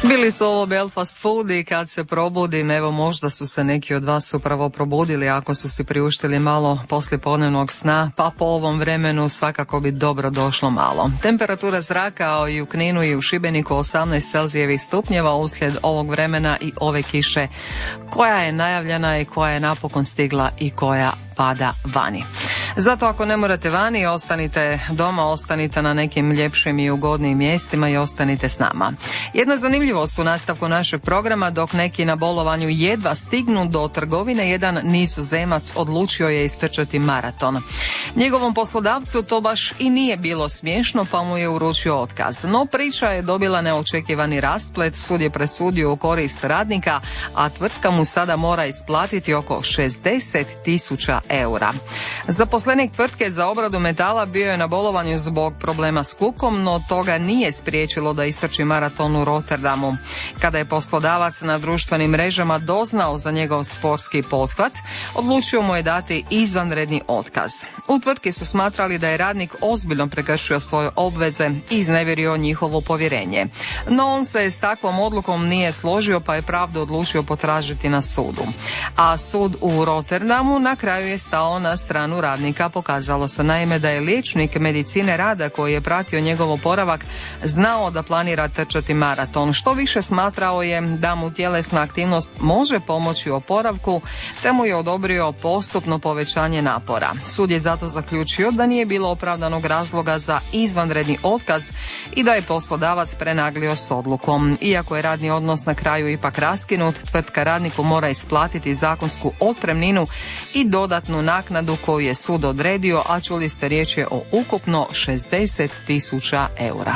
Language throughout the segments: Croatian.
Bili su ovo Belfast Food i kad se probudim, evo možda su se neki od vas upravo probudili ako su si priuštili malo poslijepodnevnog sna, pa po ovom vremenu svakako bi dobro došlo malo. Temperatura zraka i u Kninu i u Šibeniku 18 Celzijevih stupnjeva uslijed ovog vremena i ove kiše koja je najavljena i koja je napokon stigla i koja pada vani. Zato ako ne morate vani, ostanite doma, ostanite na nekim ljepšim i ugodnim mjestima i ostanite s nama. Jedna zanimljivost u nastavku našeg programa, dok neki na bolovanju jedva stignu do trgovine, jedan Nizozemac odlučio je istrčati maraton. Njegovom poslodavcu to baš i nije bilo smiješno, pa mu je uručio otkaz. No priča je dobila neočekivani rasplet, sud je presudio u korist radnika, a tvrtka mu sada mora isplatiti oko 60.000 eura. Zaposlenik tvrtke za obradu metala bio je na bolovanju zbog problema s kukom, no toga nije spriječilo da istrči maraton u Rotterdamu. Kada je poslodavac na društvenim mrežama doznao za njegov sportski pothvat, odlučio mu je dati izvanredni otkaz. U tvrtki su smatrali da je radnik ozbiljno prekršio svoje obveze i iznevjerio njihovo povjerenje. No on se s takvom odlukom nije složio, pa je pravdu odlučio potražiti na sudu. A sud u Rotterdamu na kraju je stao na stranu radnika. Pokazalo se naime da je liječnik medicine rada koji je pratio njegov oporavak znao da planira trčati maraton. Što više, smatrao je da mu tjelesna aktivnost može pomoći oporavku, te mu je odobrio postupno povećanje napora. Sud je zato zaključio da nije bilo opravdanog razloga za izvanredni otkaz i da je poslodavac prenaglio s odlukom. Iako je radni odnos na kraju ipak raskinut, tvrtka radniku mora isplatiti zakonsku otpremninu i dodatnu naknadu koju je sud odredio, a čuli ste, riječ je o ukupno 60.000 eura.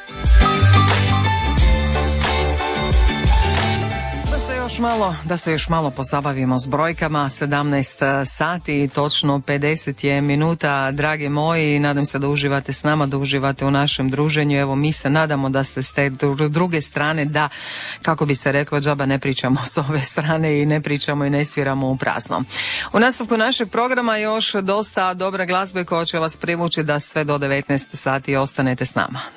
Da se još malo pozabavimo s brojkama. 17 sati i točno 50 je minuta, dragi moji, nadam se da uživate s nama, da uživate u našem druženju. Evo, mi se nadamo da ste s te druge strane, da, kako bi se reklo, džaba ne pričamo s ove strane i ne pričamo i ne sviramo u prazno. U nastavku našeg programa još dosta dobre glazbe koja će vas privući da sve do 19 sati ostanete s nama.